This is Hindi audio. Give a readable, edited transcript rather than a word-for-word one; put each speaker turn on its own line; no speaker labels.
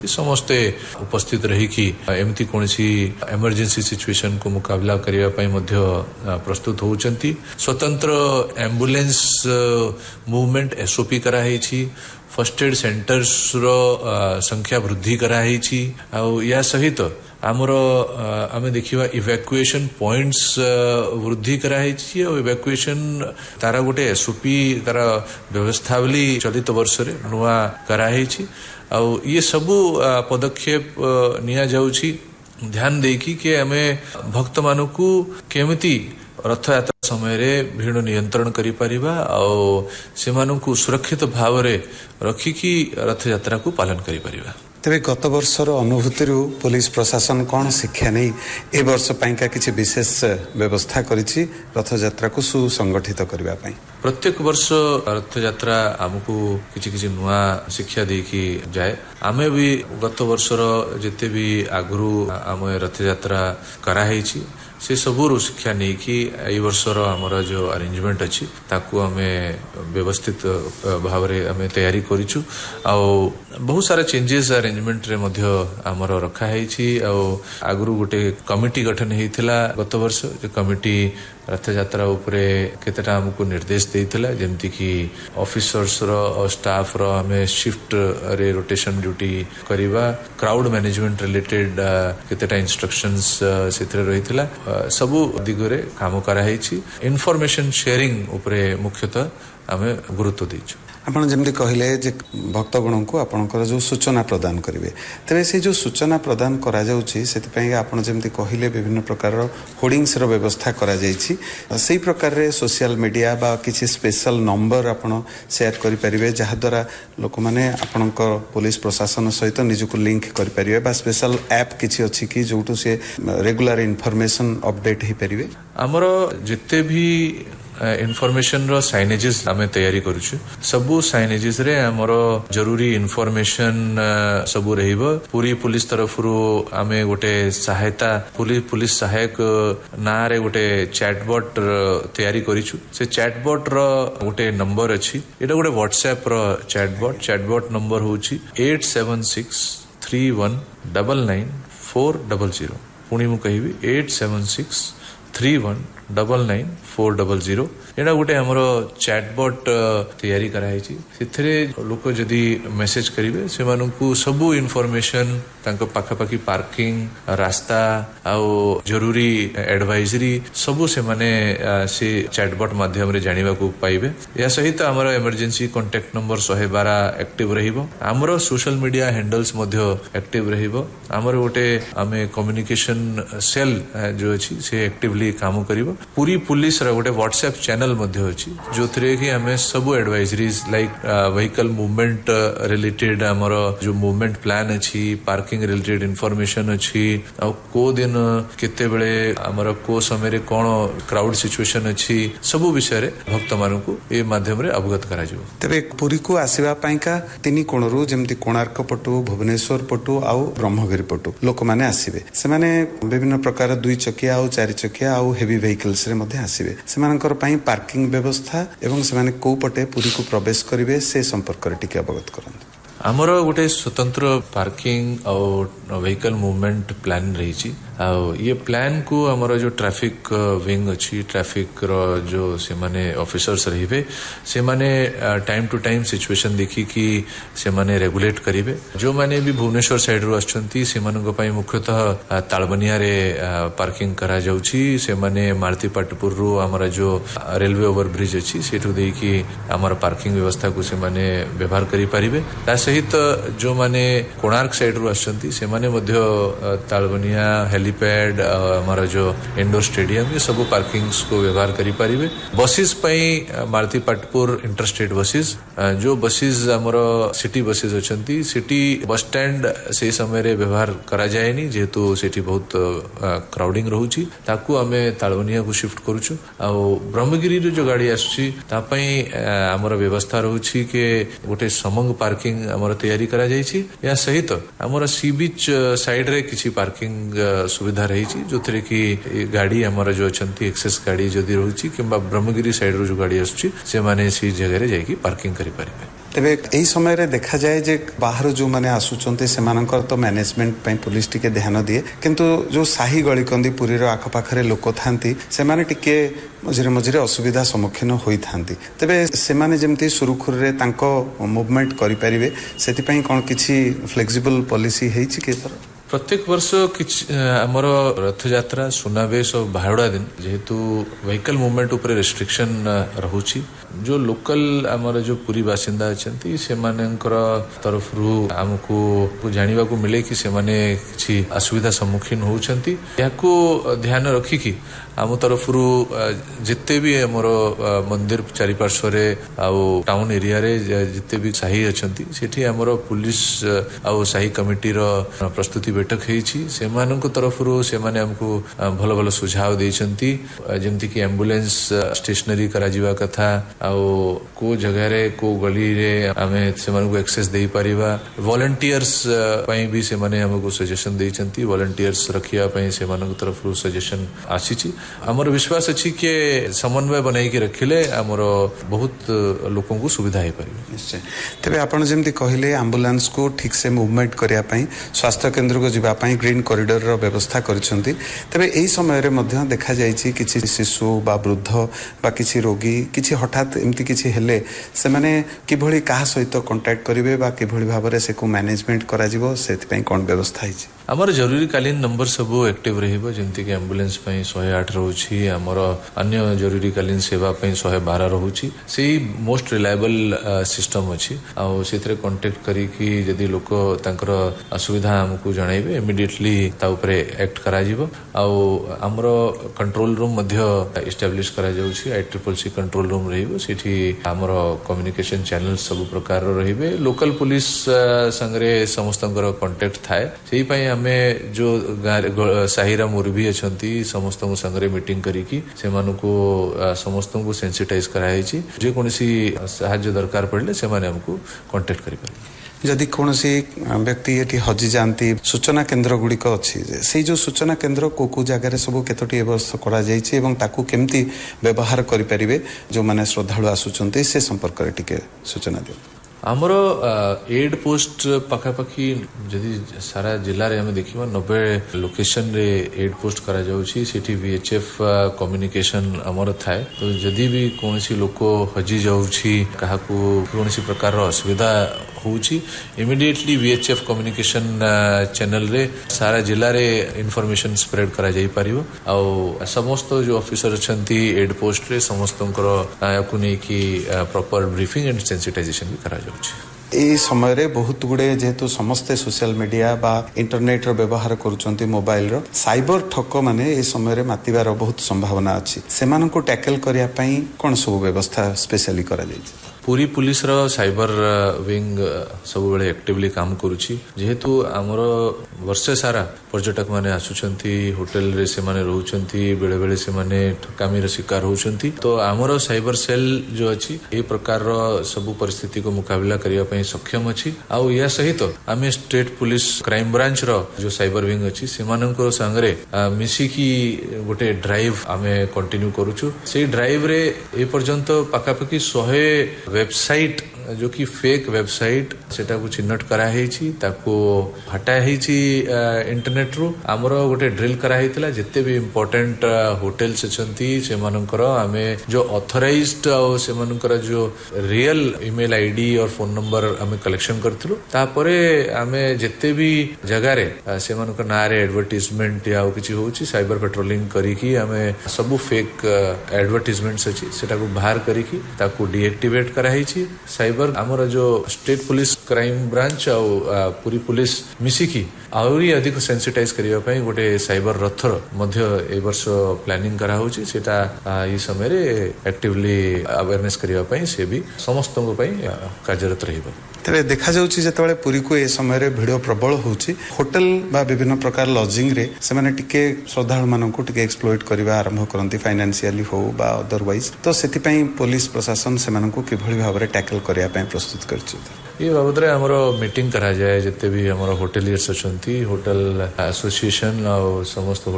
समस्ते उपस्थित रही कि एमती कोनसी इमरजेंसी सिचुएशन को मुकाबला करिया पई मध्य प्रस्तुत होउचंती। स्वतंत्र एम्बुलेंस मूवमेंट एसओपी करा हेछि। फर्स्ट एड सेंटर्स रो संख्या वृद्धि करा हेछि। आ या सहित आमर आमे देखिबा इवैक्यूएशन पॉइंट्स वृद्धि करा हेछि। और इवैक्यूएशन तारा गोटे एसओपी तारा व्यवस्थावली चलित वर्ष रे नुआ करा हेछि। ये सबू पदक्षेप निया जाउछि ध्यान देकी कि आमे भक्त मानकू केमिति रथ यात्रा समय रे भीड़ नियंत्रण करि परिबा और सेमानकू सुरक्षित भाव रे रखिकी रथ यात्रा को पालन करि परिबा।
तेरे गत वर्षर अनुभूति पुलिस प्रशासन कौन शिक्षा नहीं ए वर्ष पाइका किसी विशेष व्यवस्था करिछि रथ यात्रा को सुसंगठित करबा पई?
प्रत्येक वर्ष रथ यात्रा हमको किछि नुआ शिक्षा देकी जाए। आमे भी गत वर्षर जेते भी आगुरु आम रथ यात्रा करा हेछि से सबुरु शिक्षा नहीं कि ए वर्षर हमर जो अरेंजमेंट अछि ताकू हमें व्यवस्थित भाव रे हमें तैयारी करिछु। आ बहुत सारा चेंजेस अरेंजमेंट रे मध्य हमर रखा हेछि। आ आगुरु गोटे कमिटी गठन हेइथिला गत वर्ष। जे कमिटी रथ यात्रा उपरे केतेटा हमको निर्देश देइथिला जेमति कि ऑफिसर्स रो और स्टाफ रो हमें शिफ्ट रे rotation duty करिवा। Crowd management related केतेटा instructions सेथरे रहिथिला। सबु दिगरे काम करा हेछि। इन्फॉर्मेशन शेयरिंग उपरे मुख्यतः हमें गुरुत्व दैछु।
आपण जेमति कहिले जे भक्तगण को आपनकर जो सूचना प्रदान करिवे तबे से जो सूचना प्रदान करा जाउछि सेति पई आपण जेमति कहिले विभिन्न प्रकार होर्डिंग्स रो व्यवस्था करा जाइछि। सेही प्रकार रे सोशल मीडिया बा किछि स्पेशल नंबर आपण शेयर करि परिवे जहा द्वारा लोक माने आपनकर पुलिस प्रशासन सहित निजुको लिंक करि परिवे बा स्पेशल ऐप किछि अछि कि जोटु से रेगुलर इन्फॉर्मेशन अपडेट हे परिवे?
हमरो जते भी इन्फॉर्मेशन रो साइनेजेस हमें तैयारी करूछु। सबु साइनेजेस रे हमरो जरूरी इन्फॉर्मेशन सबु रहिबो। पूरी पुलिस तरफ रो हमें गोटे सहायता पुलिस सहायक ना रे गोटे चैटबॉट तैयारी करिछु। से चैटबॉट रो गोटे नंबर अछि। एटा गोटे व्हाट्सएप रो चैटबॉट नंबर होछि 8763199400। पुणी मु कहिबी 8763199400। एटा गोटे हमरो चैटबॉट तैयारी कराइछि। सेथरे लोक जदी मेसेज करिवे सेमानकू सबु इन्फॉर्मेशन तांको पाखापाखी पार्किंग रास्ता आ जरूरी एडवाइजरी सबु से माने से चैटबॉट माध्यम रे जानिबा को पाइबे। या सहित हमरो इमरजेंसी कांटेक्ट नंबर 112 एक्टिव रहिबो। हमरो सोशल मीडिया हैंडल्स मध्य एक्टिव रहिबो। हमरो गोटे हमें कम्युनिकेशन सेल जो अछि से एक्टिवली काम करिवो। पूरी पुलिस रा गोटे व्हाट्सएप चैनल मध्य अछि जोथरे कि हमें सब advisories like vehicle movement related हमरो जो मूवमेंट प्लान अछि, पार्किंग रिलेटेड इन्फॉर्मेशन अछि, आ को दिन केते बेले हमरो को समय रे कोन क्राउड सिचुएशन अछि सब विषय रे भक्त मानकू ए माध्यम रे अवगत करा जिवो।
तबे पुरी को आसीबा पाइका तिनी कोणरू जेमति कोणार्क पटु, भुवनेश्वर पटु आ ब्रह्मगिरी पटु लोक माने आसीबे। से माने विभिन्न प्रकार दुई चकिया आ चारि चकिया आ हेवी व्हीकल्स रे मध्ये आसीबे। सेमानकर पई पार्किंग व्यवस्था एवं सेमाने को पटे पुरी को प्रवेश करिवे से संपर्क रे टिके अवगत करन।
हमरो गोटे स्वतंत्र पार्किंग और व्हीकल मूवमेंट प्लान रही। ये प्लान को हमरो जो ट्रैफिक विंग अच्छी ट्रैफिक रो जो से माने ऑफिसर्स रहिबे से माने टाइम टू टाइम सिचुएशन देखी कि से माने रेगुलेट करिवे। जो माने भी भुवनेश्वर साइड रो आछंती से मानक पई मुख्यतः तालबनिया रे पार्किंग करा जाउची। से माने मालतीपाटपुर रो हमरा जो रेलवे ओवरब्रिज अछि सेठु देखि हमर पार्किंग व्यवस्था को से माने व्यवहार करि परिबे। ता सहित जो माने कोणार्क साइड रो आछंती से माने मध्य तालबनिया हेलीपैड हमारा जो इंडोर स्टेडियम ये सब पार्किंग्स को व्यवहार करी परिबे। बसेस पई मालतीपाटपुर इंटरस्टेट बसेस जो बसेस हमरो city buses अछंती city bus stand से समय रे व्यवहार करा जायनी जेतु सिटी बहुत क्राउडिंग रहउची ताकू हमें तालबनिया को शिफ्ट करूछु। आ ब्रह्मगिरी रे जो गाड़ी आछी ता पई हमरो व्यवस्था रहउची के गोटे समंग पार्किंग हमरो तैयारी करा जायछि। या सहित हमरो सी बीच साइड रे किछि पार्किंग सुविधा रही जो थे कि गाड़ी हमारा जो अच्छी एक्सेस गाड़ी जदि रोची कि ब्रह्मगिरी साइड रो जो गाड़ी आसुची से माने सी जगह रे जाई पार्किंग करि परिबे।
तेबे एही समय रे देखा जाए जे बाहर जो माने आसुचंते सेमानकर तो मैनेजमेंट पई पुलिस टिके ध्यान दिए किंतु जो साही गली कंदी पुरी रो आख पाखरे लोक थांती सेमाने टिके मझिरे मझिरे असुविधा सम्मुखीन होई थांती तेबे सेमाने जेमती सुरुखुर रे तांको मूवमेंट करि परिबे सेति पई कोन किछि फ्लेक्सिबल पॉलिसी हेछि के तर
प्रत्येक वर्ष आमर रथ यात्रा सुनावेश और बाहुड़ा दिन जेहेतु व्हीकल मूवमेंट ऊपर रेस्ट्रिक्शन रहुछि जो लोकल आमर जो पूरी बासिंदा अछंती सेमानकर तरफ रु हमको जानिबा को मिले कि सेमाने किछि असुविधा सम्मुखीन होउछंती याको ध्यान रखी कि आम तरफ रु जिते भी आमर मंदिर चारिपार्श्व रे आउ टाउन एरिया रे जिते भी साही अछंती सेठी आमर पुलिस आउ साही कमिटी रो प्रस्तुति बैठक हेछि सेमानक तरफ रु सेमाने हमको भलो भलो सुझाव देछंती जेमति कि एम्बुलेंस स्टेशनरी करा जीवा कथा आउ को जगह रे को गली रे आमे सेमानक एक्सेस देई परिबा वॉलंटियर्स पई भी सेमाने हमको सजेशन देछंती वॉलंटियर्स रखिया पई सेमानक तरफ रु सजेशन आसीछि हमर विश्वास अछि कि समन्वय बनाई के रखिले हमर बहुत लोकन को सुविधा हे परिबे
निश्चय तबे आपण जेमति कहिले एम्बुलेंस को ठीक से मूवमेंट करिया पई स्वास्थ्य केंद्र को जीवा पई ग्रीन कॉरिडोर रो व्यवस्था करछंती तबे एही समय रे मध्य देखा जायछि किछि शिशु बा वृद्ध बा किछि रोगी किछि हठात एमति किछि हेले से माने किभଳି काहा सहित कांटेक्ट करिवे बा किभଳି भाबरे से को मैनेजमेंट करा जिवो सेति पई कोन व्यवस्था हिछि
हमर जरूरी कालीन नंबर सब एक्टिव रहिबो जेमति कि एम्बुलेंस पई 108 रहउछि हमर अन्य जरूरी कालीन सेवा पई 112 रहउछि सेही मोस्ट रिलायबल सिस्टम अछि आ सेतरे कांटेक्ट करी कि यदि लोक तांकर असुविधा हमकु जणाइबे इमीडिएटली ता ऊपर एक्ट करा जिवो आ हमर कंट्रोल रूम मध्य एस्टैब्लिश करा जाउछि ICCC कंट्रोल रूम रहिबो सेठी हमर कम्युनिकेशन चैनल सब प्रकार रहिबे लोकल पुलिस संगरे समस्तंकर कांटेक्ट थाए सेही पई हमें जो साहिरा मुरबी अछंती समस्त को संगरे मीटिंग करी कि सेमानु को समस्त को सेंसिटाइज कराइछि जे कोनसी सहायता दरकार पड़ले सेमाने हमको कांटेक्ट करि पारे
जदि कोनसी व्यक्ति एटी हजि जानती सूचना केंद्र गुड़िक अच्छी से जो सूचना केंद्र को जगह सब केतोटी व्यवस्था करा जायछि एवं ताकू केमती व्यवहार करि परिबे जो माने श्रद्धालु आसुचंती से संपर्क रे टिके सूचना दियो
हमरो एड पोस्ट पाखापाखी जदि सारा जिला रे हमें देखिबा 90 लोकेशन रे एड पोस्ट करा जाउछि सेठी VHF कम्युनिकेशन हमर थाए तो जदि भी कोनसी लोक हजि जाउछि काहाकू कोनसी प्रकार रो असुविधा होउछि इमीडिएटली VHF कम्युनिकेशन चैनल रे सारा जिला रे इंफॉर्मेशन स्प्रेड करा जाई परिबो आ समस्त जो ऑफिसर छंती एड पोस्ट रे समस्तंकर याकू नै कि प्रॉपर ब्रीफिंग एंड सेंसिटाइजेशन भी करा
ए समय रे बहुत गुडे जेहेतु समस्ते सोशल मीडिया बा इंटरनेट रो व्यवहार करूचंती मोबाइल रो साइबर ठक माने ए समय रे मातिबार बहुत संभावना अछि सेमान को टैकल करिया पई कोन सब व्यवस्था स्पेशली करा जाय
पूरी पुलिस रो साइबर विंग सब बेले एक्टिवली काम करूची जेहेतु हमर वर्षे सारा पर्यटक माने आसुचंती होटल रे से माने रहउचंती बेले बेले से माने ठकामी रो शिकार होउचंती तो हमर साइबर सेल जो अछि ए प्रकार रो सब परिस्थिति को मुकाबला करिया पई सक्षम अछि आ या सहित आमे स्टेट पुलिस क्राइम ब्रांच रो जो साइबर विंग अछि सेमानकर संगरे मिसी की गोटे ड्राइव आमे कंटिन्यू करूछु से ड्राइव रे ए पर्यंत पाखापाखी 100 वेबसाइट जो कि फेक वेबसाइट सेटा को चिन्हट करा हेछि ताको हटा हेछि इंटरनेट रो हमरो गोटे ड्रिल करा हेतला जत्ते भी इंपोर्टेंट होटल्स छंती से मानकर हमें जो ऑथराइज्ड और से मानकर जो रियल ईमेल आईडी और फोन नंबर हमें कलेक्शन करथलु तापरे हमें जत्ते भी जगह रे से मानकर नारे एडवर्टाइजमेंट या किछि होछि साइबर पेट्रोलिंग करी कि हमें सब फेक एडवर्टाइजमेंट्स अछि सेटा को बाहर करी कि ताको डीएक्टिवेट करा हेछि साइबर हमर जो स्टेट पुलिस क्राइम ब्रांच आ पूरी पुलिस मिसिकी आउरी अधिक सेंसिटाइज करिया पई गोटे साइबर रथर मध्य ए वर्ष प्लानिंग करा होछि सेटा ई समय रे एक्टिवली अवेयरनेस करिया पई से भी समस्त को पई कार्यरत रहिबो
तबे देखा जाउछि जतबेले पुरी को ए समय रे भिडियो प्रबल होछि होटल बा विभिन्न प्रकार लॉजिंग रे से माने टिके श्रद्धालु मानन को टिके एक्सप्लॉइट करिवा आरंभ करंती फाइनेंशियली हो बा अदरवाइज तो सेति पई पुलिस प्रशासन से मानन को किभଳି भाबरे टैकल करिया पई प्रस्तुत करछि
ये बाबत रे हमरो मीटिंग करा जाय जते भी हमरो होटेलियर्स अछंती होटल एसोसिएशन और समस्त